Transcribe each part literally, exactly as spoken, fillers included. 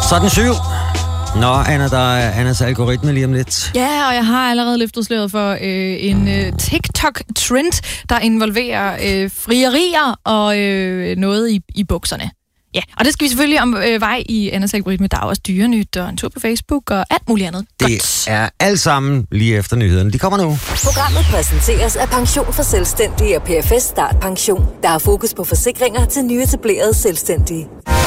Så er den syv. Nå, Anna, der er Annas algoritme lige om lidt. Ja, og jeg har allerede løftet sløret for øh, en øh, TikTok-trend, der involverer øh, frierier og øh, noget i, i bukserne. Ja, og det skal vi selvfølgelig om øh, vej i Annas algoritme. Der er også dyrenyt og en tur på Facebook og alt muligt andet. Det Godt. er alt sammen lige efter nyhederne. De kommer nu. Programmet præsenteres af Pension for Selvstændige og P F S Start Pension, der har fokus på forsikringer til nyetablerede selvstændige.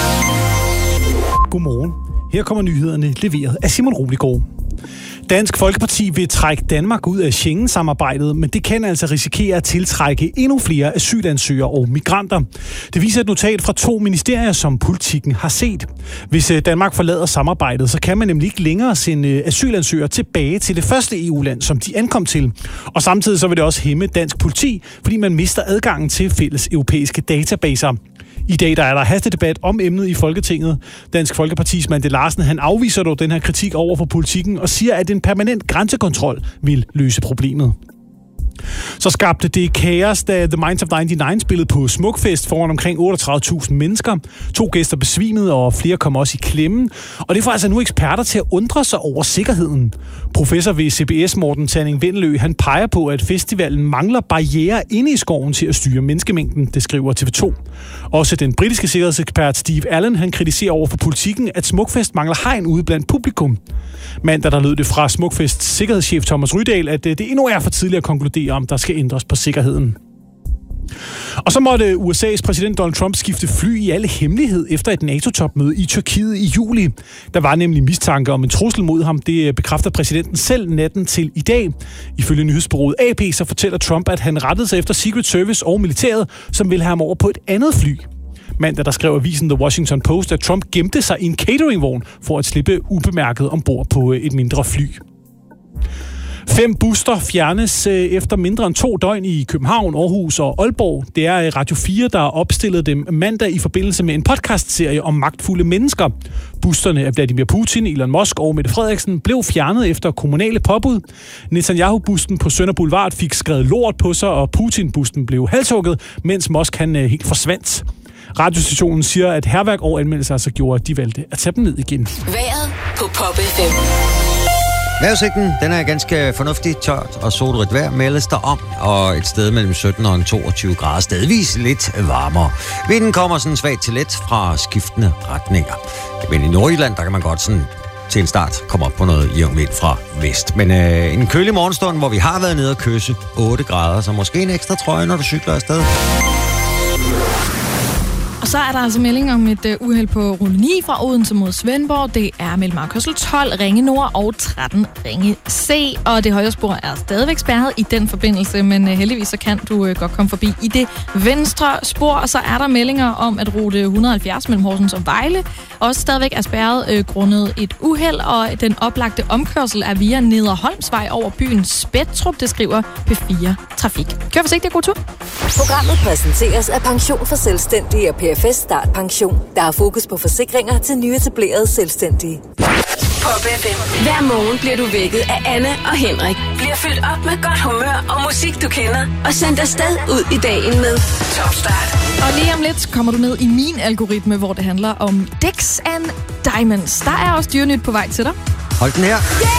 Godmorgen. Her kommer nyhederne leveret af Simon Roligård. Dansk Folkeparti vil trække Danmark ud af Schengen-samarbejdet, men det kan altså risikere at tiltrække endnu flere asylansøgere og migranter. Det viser et notat fra to ministerier, som Politikken har set. Hvis Danmark forlader samarbejdet, så kan man nemlig ikke længere sende asylansøgere tilbage til det første E U-land, som de ankom til. Og samtidig så vil det også hæmme dansk politi, fordi man mister adgangen til fælles europæiske databaser. I dag der er der hastedebat om emnet i Folketinget. Dansk Folkepartis Mante Larsen han afviser dog den her kritik over for Politikken og siger, at en permanent grænsekontrol vil løse problemet. Så skabte det kaos, da The Minds of nioghalvfems spillede på Smukfest foran omkring otteogtredive tusind mennesker. To gæster besvimede, og flere kom også i klemme. Og det får altså nu eksperter til at undre sig over sikkerheden. Professor ved C B S Morten Tanning Vendelø, han peger på, at festivalen mangler barrierer inde i skoven til at styre menneskemængden, det skriver T V to. Også den britiske sikkerhedsekspert Steve Allen, han kritiserer over for Politikken, at Smukfest mangler hegn ude blandt publikum. Mandag der lød det fra Smukfests sikkerhedschef Thomas Rydahl, at det endnu er for tidligt at konkludere, om der skal ændres på sikkerheden. Og så måtte U S A's præsident Donald Trump skifte fly i alle hemmelighed efter et NATO-topmøde i Tyrkiet i juli. Der var nemlig mistanke om en trussel mod ham. Det bekræfter præsidenten selv natten til i dag. Ifølge nyhedsbureauet A P så fortæller Trump, at han rettede sig efter Secret Service og militæret, som ville have ham over på et andet fly. Mandag der skrev avisen The Washington Post, at Trump gemte sig i en cateringvogn for at slippe ubemærket ombord på et mindre fly. Fem buster fjernes efter mindre end to døgn i København, Aarhus og Aalborg. Det er Radio fire, der opstillede dem mandag i forbindelse med en podcastserie om magtfulde mennesker. Busterne af Vladimir Putin, Elon Musk og Mette Frederiksen blev fjernet efter kommunale påbud. Netanyahu-busten på Sønder Boulevard fik skrevet lort på sig, og Putin-busten blev halshugget, mens Musk han helt forsvandt. Radiostationen siger, at hærværk og anmeldelser altså gjorde, at de valgte at tage dem ned igen. Vejret på Pop F M. Vejrudsigten, den er ganske fornuftig, tørt og solrigt vejr, meldes der om, og et sted mellem sytten og toogtyve grader, stedvis lidt varmere. Vinden kommer sådan svagt til let fra skiftende retninger. Men i Nordjylland, der kan man godt sådan til en start komme op på noget jævn vind fra vest. Men øh, en kølig morgenstund, hvor vi har været nede og kysse otte grader, så måske en ekstra trøje, når du cykler afsted. Og så er der altså melding om et uh, uheld på rute ni fra Odense mod Svendborg. Det er mellem afkørsel tolv, Ringe Nord og tretten, Ringe C. Og det højre spor er stadigvæk spærret i den forbindelse, men uh, heldigvis så kan du uh, godt komme forbi i det venstre spor. Og så er der meldinger om, at rute et hundrede og halvfjerds mellem Horsens og Vejle også stadigvæk er spærret uh, grundet et uheld. Og den oplagte omkørsel er via Nederholmsvej over byen Spættrup, det skriver P fire Trafik. Kør forsigtigt, god tur. Programmet præsenteres af Pension for Selvstændige og P F S Start Pension, der har fokus på forsikringer til nyetablerede selvstændige. Pop F M. Hver morgen bliver du vækket af Anna og Henrik. Bliver fyldt op med godt humør og musik, du kender. Og sendt afsted ud i dagen med Top Start. Og lige om lidt kommer du med i min algoritme, hvor det handler om Dicks and Diamonds. Der er også dyrenyt på vej til dig. Hold den her.